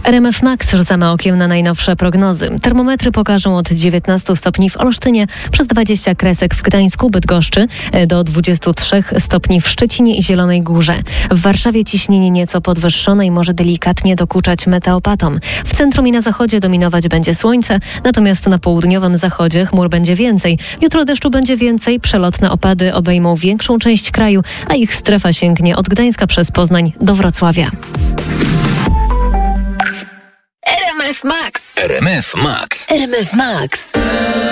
W RMF Max rzucamy okiem na najnowsze prognozy. Termometry pokażą od 19 stopni w Olsztynie, przez 20 kresek w Gdańsku, Bydgoszczy, do 23 stopni w Szczecinie i Zielonej Górze. W Warszawie ciśnienie nieco podwyższone i może delikatnie dokuczać meteopatom. W centrum i na zachodzie dominować będzie słońce, natomiast na południowym zachodzie chmur będzie więcej. Jutro deszczu będzie więcej, przelotne opady obejmą większą część kraju, a ich strefa sięgnie od Gdańska przez Poznań do Wrocławia. RMF Max. RMF Max. RMF Max.